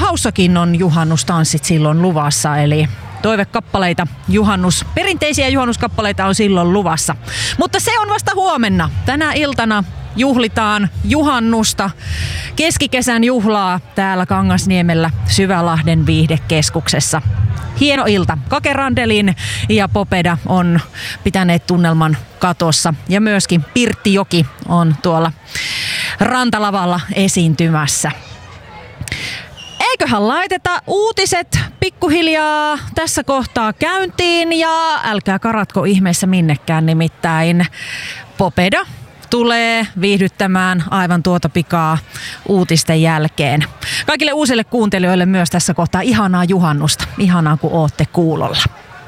Haussakin on juhannustanssit silloin luvassa, eli toivekappaleita, perinteisiä juhannuskappaleita on silloin luvassa. Mutta se on vasta huomenna. Tänä iltana juhlitaan juhannusta, keskikesän juhlaa täällä Kangasniemellä Syvälahden viihdekeskuksessa. Hieno ilta. Kake Randelin ja Popeda on pitäneet tunnelman katossa ja myöskin Pirttijoki on tuolla rantalavalla esiintymässä. Eiköhän laiteta uutiset pikkuhiljaa tässä kohtaa käyntiin ja älkää karatko ihmeessä minnekään, nimittäin Popeda tulee viihdyttämään aivan tuota pikaa uutisten jälkeen. Kaikille uusille kuuntelijoille myös tässä kohtaa ihanaa juhannusta. Ihanaa kun ootte kuulolla.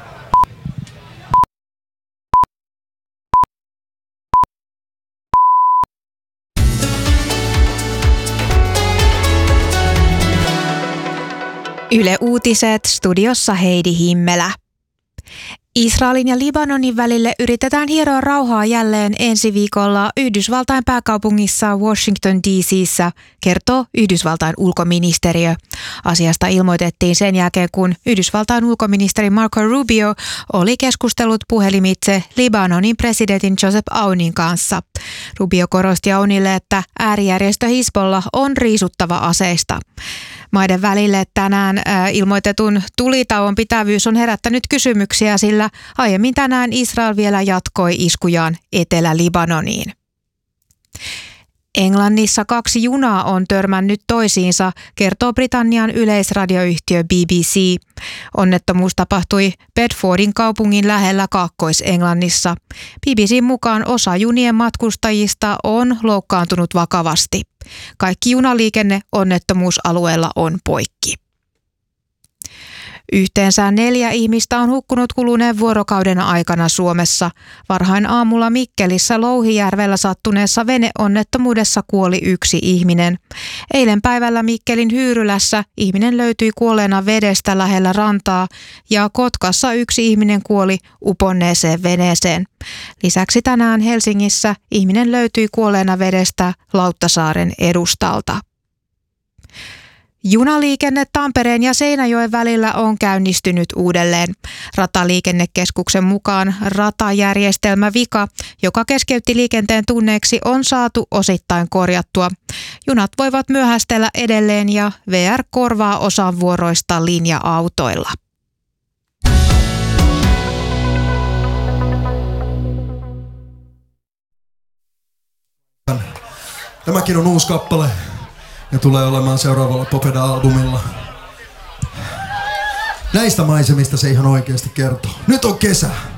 Yle Uutiset, studiossa Heidi Himmelä. Israelin ja Libanonin välille yritetään hieroa rauhaa jälleen ensi viikolla Yhdysvaltain pääkaupungissa Washington DC:ssä, kertoo Yhdysvaltain ulkoministeriö. Asiasta ilmoitettiin sen jälkeen, kun Yhdysvaltain ulkoministeri Marco Rubio oli keskustellut puhelimitse Libanonin presidentin Joseph Aunin kanssa. Rubio korosti Aunille, että äärijärjestö Hizbollah on riisuttava aseista. Maiden välille tänään ilmoitetun tulitauon pitävyys on herättänyt kysymyksiä, sillä aiemmin tänään Israel vielä jatkoi iskujaan Etelä-Libanoniin. Englannissa 2 junaa on törmännyt toisiinsa, kertoo Britannian yleisradioyhtiö BBC. Onnettomuus tapahtui Bedfordin kaupungin lähellä Kaakkois-Englannissa. BBCn mukaan osa junien matkustajista on loukkaantunut vakavasti. Kaikki junaliikenne onnettomuusalueella on poikki. Yhteensä 4 ihmistä on hukkunut kuluneen vuorokauden aikana Suomessa. Varhain aamulla Mikkelissä Louhijärvellä sattuneessa veneonnettomuudessa kuoli 1 ihminen. Eilen päivällä Mikkelin Hyyrylässä ihminen löytyi kuolleena vedestä lähellä rantaa ja Kotkassa 1 ihminen kuoli uponneeseen veneeseen. Lisäksi tänään Helsingissä ihminen löytyi kuolleena vedestä Lauttasaaren edustalta. Junaliikenne Tampereen ja Seinäjoen välillä on käynnistynyt uudelleen. Rataliikennekeskuksen mukaan ratajärjestelmävika, joka keskeytti liikenteen tunneiksi, on saatu osittain korjattua. Junat voivat myöhästellä edelleen ja VR korvaa osan vuoroista linja-autoilla. Tämäkin on uusi kappale. Ja tulee olemaan seuraavalla Popeda-albumilla. Näistä maisemista se ihan oikeasti kertoo. Nyt on kesä.